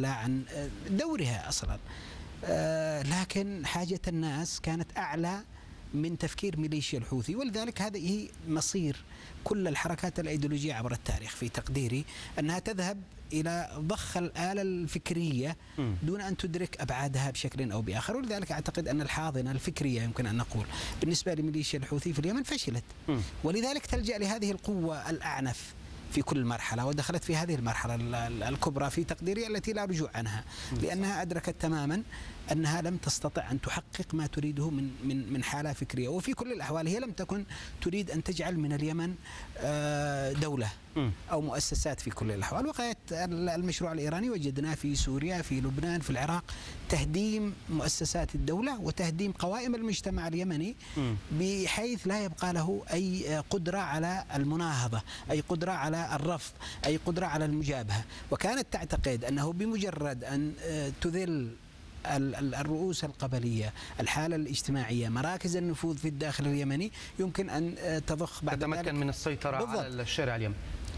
مسألة عن دورها أصلا، لكن حاجة الناس كانت أعلى من تفكير ميليشيا الحوثي، ولذلك هذه مصير كل الحركات الأيديولوجية عبر التاريخ في تقديري، أنها تذهب إلى ضخ الآلة الفكرية دون أن تدرك أبعادها بشكل أو بآخر. ولذلك أعتقد أن الحاضنة الفكرية يمكن أن نقول بالنسبة لميليشيا الحوثي في اليمن فشلت، ولذلك تلجأ لهذه القوة الأعنف في كل مرحلة، ودخلت في هذه المرحلة الكبرى في تقديري التي لا رجوع عنها، لأنها أدركت تماما أنها لم تستطع أن تحقق ما تريده من حالة فكرية، وفي كل الأحوال هي لم تكن تريد أن تجعل من اليمن دولة أو مؤسسات في كل الأحوال. وقعت المشروع الإيراني وجدناه في سوريا، في لبنان، في العراق، تهديم مؤسسات الدولة وتهديم قوائم المجتمع اليمني بحيث لا يبقى له أي قدرة على المناهضة، أي قدرة على الرفض، أي قدرة على المجابهة. وكانت تعتقد أنه بمجرد أن تذل الرؤوس القبلية، الحالة الاجتماعية، مراكز النفوذ في الداخل اليمني، يمكن أن تضخ بعد ذلك تتمكن من السيطرة على الشارع اليمني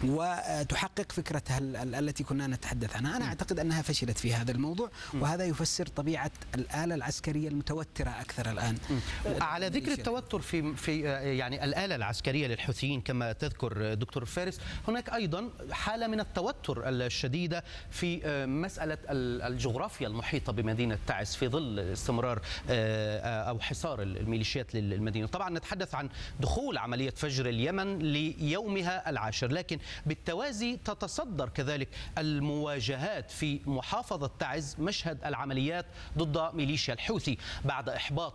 وتحقق فكرتها التي كنا نتحدث عنها. أنا أعتقد أنها فشلت في هذا الموضوع، وهذا يفسر طبيعة الآلة العسكرية المتوترة أكثر الآن. على ذكر التوتر في يعني الآلة العسكرية للحوثيين كما تذكر دكتور فارس، هناك أيضا حالة من التوتر الشديدة في مسألة الجغرافيا المحيطة بمدينة تعز في ظل استمرار أو حصار الميليشيات للمدينة. طبعا نتحدث عن دخول عملية فجر اليمن ليومها العاشر، لكن بالتوازي تتصدر كذلك المواجهات في محافظة تعز، مشهد العمليات ضد ميليشيا الحوثي بعد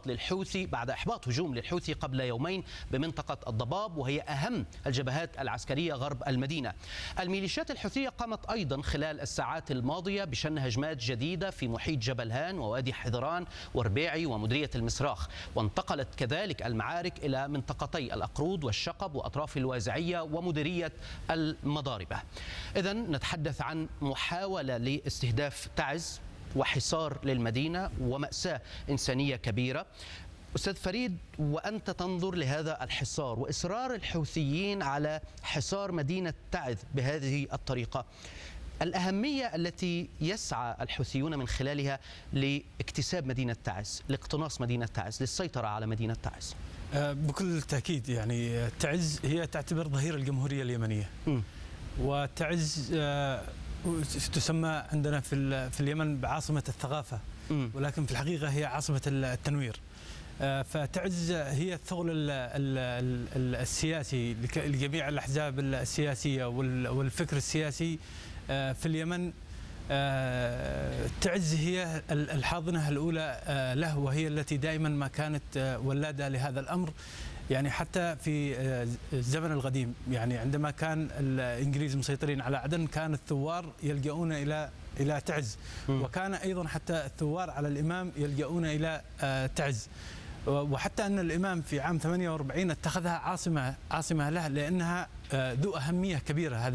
إحباط هجوم للحوثي قبل يومين بمنطقة الضباب، وهي أهم الجبهات العسكرية غرب المدينة. الميليشيات الحوثية قامت أيضا خلال الساعات الماضية بشن هجمات جديدة في محيط جبل هان ووادي حضران وربيعي ومديرية المسراخ، وانتقلت كذلك المعارك إلى منطقتي الأقرود والشقب وأطراف الوازعية ومديرية المضاربة. إذن نتحدث عن محاولة لاستهداف تعز وحصار للمدينة ومأساة إنسانية كبيرة. أستاذ فريد، وأنت تنظر لهذا الحصار وإصرار الحوثيين على حصار مدينة تعز بهذه الطريقة، الأهمية التي يسعى الحوثيون من خلالها لاكتساب مدينة تعز، لاقتناص مدينة تعز، للسيطرة على مدينة تعز؟ بكل تأكيد يعني تعز هي تعتبر ظهير الجمهورية اليمنية، وتعز تسمى عندنا في اليمن بعاصمة الثقافة، ولكن في الحقيقة هي عاصمة التنوير. فتعز هي الثغر السياسي لجميع الأحزاب السياسية والفكر السياسي في اليمن. تعز هي الحاضنة الأولى له، وهي التي دائما ما كانت ولادة لهذا الأمر. يعني حتى في الزمن القديم، يعني عندما كان الإنجليز مسيطرين على عدن، كان الثوار يلجؤون إلى تعز، وكان أيضا حتى الثوار على الإمام يلجؤون إلى تعز. وحتى أن الإمام في عام 48 اتخذها عاصمة له، لأنها ذو أهمية كبيرة. هذه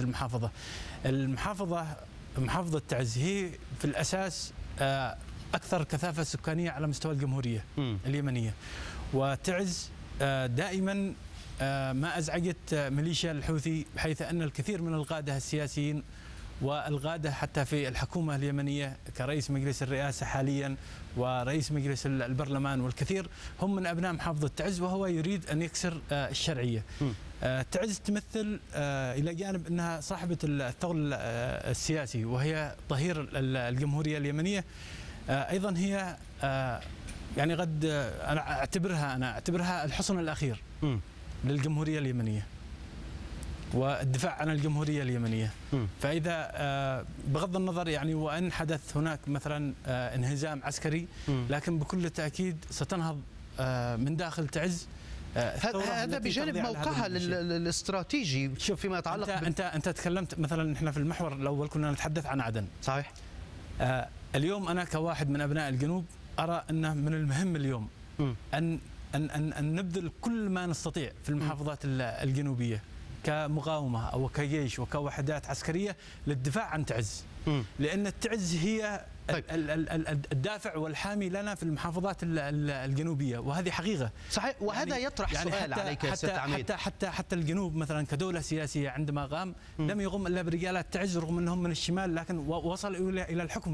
محافظة تعز هي في الأساس أكثر كثافة سكانية على مستوى الجمهورية اليمنية، وتعز دائما ما أزعجت ميليشيا الحوثي، بحيث أن الكثير من القادة السياسيين والقادة حتى في الحكومة اليمنية كرئيس مجلس الرئاسة حاليا ورئيس مجلس البرلمان والكثير هم من أبناء محافظة تعز، وهو يريد أن يكسر الشرعية. تعز تمثل إلى جانب أنها صاحبة الثغر السياسي وهي ظهير الجمهورية اليمنية، أيضا هي يعني قد أنا أعتبرها الحصن الأخير للجمهورية اليمنية والدفاع عن الجمهورية اليمنية. فإذا بغض النظر يعني وأن حدث هناك مثلا انهزام عسكري، لكن بكل تأكيد ستنهض من داخل تعز. هذا بجانب موقعها الاستراتيجي فيما يتعلق أنت تكلمت مثلا، إحنا في المحور الأول كنا نتحدث عن عدن، صحيح. اليوم أنا كواحد من أبناء الجنوب أرى أنه من المهم اليوم أن نبذل كل ما نستطيع في المحافظات الجنوبية كمقاومة أو كجيش وكوحدات عسكرية للدفاع عن تعز، لأن التعز هي الدافع والحامي لنا في المحافظات الجنوبية، وهذه حقيقة صحيح. وهذا يعني يطرح يعني سؤال عليك يا سيادة عميد. حتى الجنوب مثلا كدولة سياسية عندما قام لم يقم إلا برجالات تعز، رغم أنهم من الشمال، لكن وصل إلى الحكم